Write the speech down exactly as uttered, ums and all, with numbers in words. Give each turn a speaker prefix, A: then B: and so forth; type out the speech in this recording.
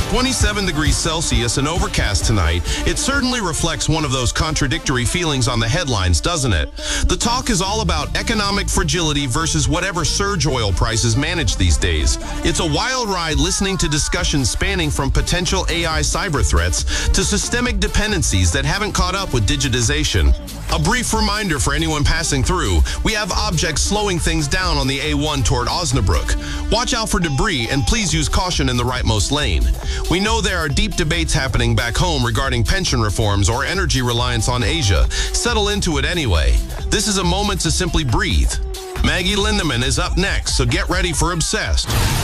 A: twenty-seven degrees Celsius and overcast tonight, it certainly reflects one of those contradictory feelings on the headlines, doesn't it? The talk is all about economic fragility versus whatever surge oil prices manage these days. It's a wild ride listening to discussions spanning from potential A I cyber threats to systemic dependencies that haven't caught up with digitization. A brief reminder for anyone passing through, we have objects slowing things down on the A one toward Osnabrück. Watch out for debris and please use caution in the rightmost lane. We know there are deep debates happening back home regarding pension reforms or energy reliance on Asia. Settle into it anyway. This is a moment to simply breathe. Maggie Lindemann is up next, so get ready for Obsessed.